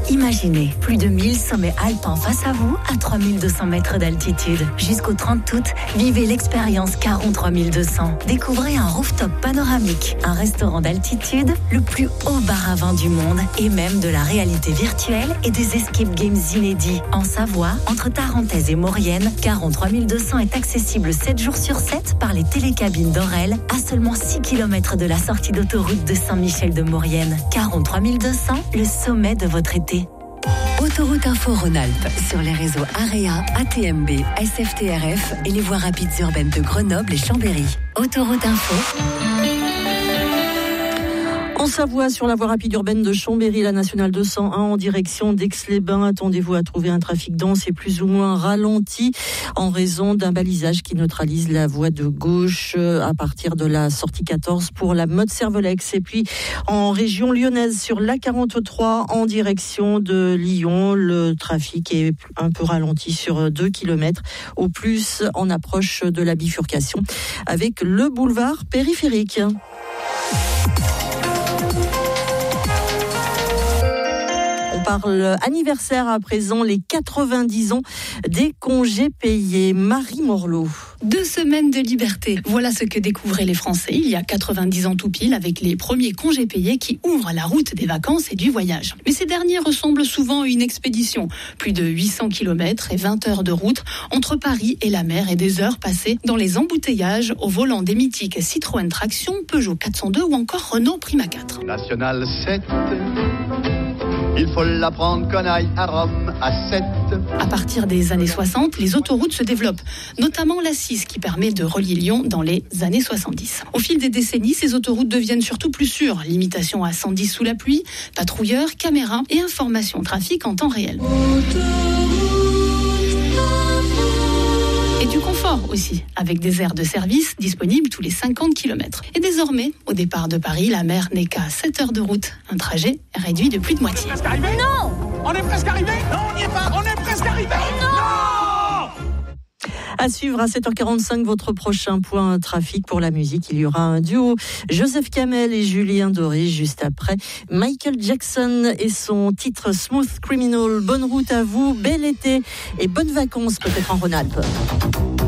Imaginez, plus de 1000 sommets alpins face à vous à 3200 mètres d'altitude. Jusqu'au 30 août, vivez l'expérience Caron 3200. Découvrez un rooftop panoramique, un restaurant d'altitude, le plus haut bar à vin du monde et même de la réalité virtuelle et des escape games inédits. En Savoie, entre Tarentaise et Maurienne, Caron 3200 est accessible 7 jours sur 7 par les télécabines d'Orel à seulement 6 km de la sortie d'autoroute de Saint-Michel de Maurienne. Caron 3200, le sommet de votre été. Autoroute Info Rhône-Alpes sur les réseaux AREA, ATMB, SFTRF et les voies rapides urbaines de Grenoble et Chambéry. Autoroute Info. En Savoie, sur la voie rapide urbaine de Chambéry, la nationale 201 en direction d'Aix-les-Bains. Attendez-vous à trouver un trafic dense et plus ou moins ralenti en raison d'un balisage qui neutralise la voie de gauche à partir de la sortie 14 pour la Motte-Servolex. Et puis en région lyonnaise, sur l'A43 en direction de Lyon, le trafic est un peu ralenti sur 2 km au plus en approche de la bifurcation avec le boulevard périphérique. On parle anniversaire à présent, les 90 ans des congés payés. Marie Morlot. 2 semaines de liberté. Voilà ce que découvraient les Français il y a 90 ans tout pile avec les premiers congés payés qui ouvrent la route des vacances et du voyage. Mais ces derniers ressemblent souvent à une expédition. Plus de 800 km et 20 heures de route entre Paris et la mer et des heures passées dans les embouteillages au volant des mythiques Citroën Traction, Peugeot 402 ou encore Renault Prima 4. National 7. Il faut l'apprendre qu'on aille à Rome à 7. À partir des années 60, les autoroutes se développent, notamment la 6 qui permet de relier Lyon dans les années 70. Au fil des décennies, ces autoroutes deviennent surtout plus sûres. Limitation à 110 sous la pluie, patrouilleurs, caméras et information trafic en temps réel. Et du confort aussi, avec des aires de service disponibles tous les 50 km. Et désormais, au départ de Paris, la mer n'est qu'à 7 heures de route. Un trajet réduit de plus de moitié. Non ! On est presque arrivé ! Non, on n'y est pas ! On est presque arrivé ! Non ! À suivre à 7h45, votre prochain point trafic pour la musique. Il y aura un duo, Joseph Kamel et Julien Doré, juste après Michael Jackson et son titre Smooth Criminal. Bonne route à vous, bel été et bonnes vacances peut-être en Rhône-Alpes.